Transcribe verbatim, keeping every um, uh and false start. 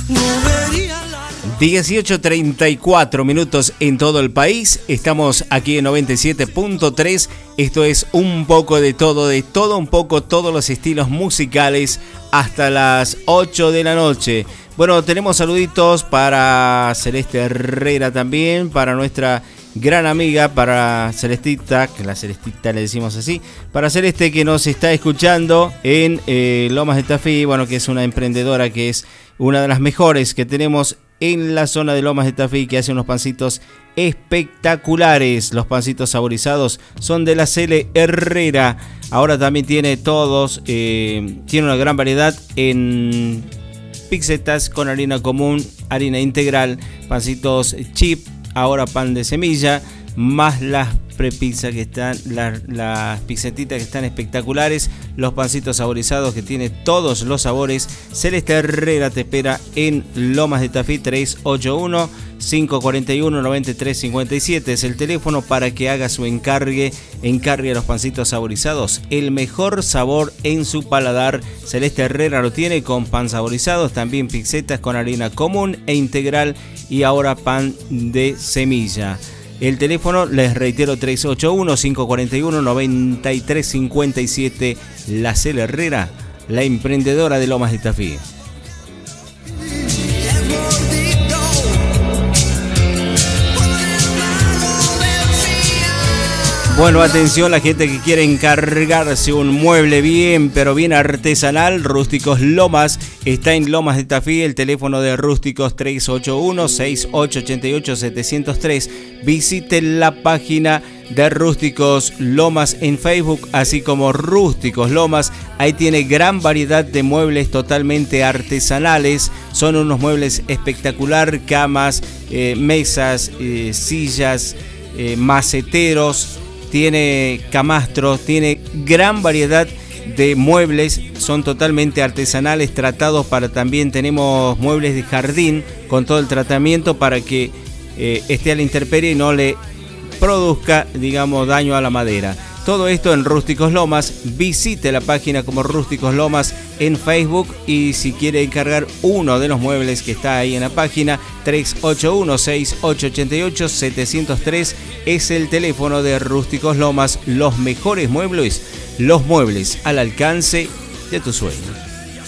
dieciocho treinta y cuatro minutos en todo el país. Estamos aquí en noventa y siete punto tres. Esto es un poco de todo, de todo un poco, todos los estilos musicales hasta las ocho de la noche. Bueno, tenemos saluditos para Celeste Herrera también, para nuestra gran amiga, para Celestita, que la Celestita le decimos así, para Celeste, que nos está escuchando en eh, Lomas de Tafí, bueno, que es una emprendedora que es una de las mejores que tenemos en la zona de Lomas de Tafí, que hace unos pancitos espectaculares. Los pancitos saborizados son de la Cele Herrera. Ahora también tiene todos, eh, tiene una gran variedad en pizzetas con harina común, harina integral, pancitos chip, ahora pan de semilla, más las prepizza que están, las, las pizzetitas que están espectaculares, los pancitos saborizados que tiene todos los sabores. Celeste Herrera te espera en Lomas de Tafí. Tres ocho uno, cinco cuatro uno, nueve tres cinco siete es el teléfono para que haga su encargue, encargue los pancitos saborizados, el mejor sabor en su paladar. Celeste Herrera lo tiene con pan saborizados, también pizzetas con harina común e integral y ahora pan de semilla. El teléfono, les reitero, tres ocho uno, cinco cuatro uno, nueve tres cinco siete. La Cele Herrera, la emprendedora de Lomas de Tafí. Bueno, atención, la gente que quiere encargarse un mueble bien, pero bien artesanal, Rústicos Lomas está en Lomas de Tafí. El teléfono de Rústicos tres ocho uno, seis ocho ocho ocho, siete cero tres. Visiten la página de Rústicos Lomas en Facebook, así como Rústicos Lomas. Ahí tiene gran variedad de muebles totalmente artesanales. Son unos muebles espectacular, camas, eh, mesas, eh, sillas, eh, maceteros. Tiene camastros, tiene gran variedad de muebles, son totalmente artesanales, tratados para también, tenemos muebles de jardín con todo el tratamiento para que eh, esté a la intemperie y no le produzca, digamos, daño a la madera. Todo esto en Rústicos Lomas. Visite la página como Rústicos Lomas en Facebook y si quiere encargar uno de los muebles que está ahí en la página, tres ocho uno, seis ocho ocho ocho, siete cero tres es el teléfono de Rústicos Lomas. Los mejores muebles, los muebles al alcance de tu sueño.